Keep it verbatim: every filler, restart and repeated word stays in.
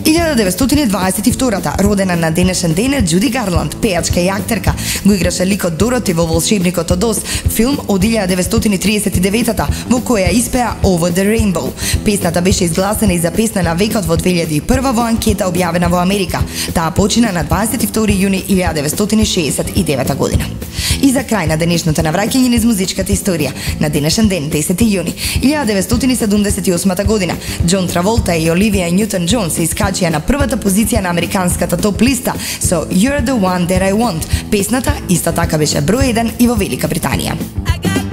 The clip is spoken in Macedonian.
илјада деветстотини дваесет и втора родена на денешен ден е Џуди Гарланд, пејачка и актерка. Го играше ликот Дороти во Волшебникот од Оз, филм од илјада деветстотини триесет и девета во која испеа Over the Rainbow. Песната беше изгласена и за песна на векот во две илјади и прва во анкета објавена во Америка. Таа почина на дваесет и втори јуни илјада деветстотини шеесет и девета година. И за крај на денешното навраќање низ музичката историја, на денешен ден, десети јуни илјада деветстотини седумдесет и осма година, Џон Траволта и Оливија Њутон Џон се искачија на првата позиција на американската топ листа со You're the One That I Want. Песната исто така беше број еден и во Велика Британија.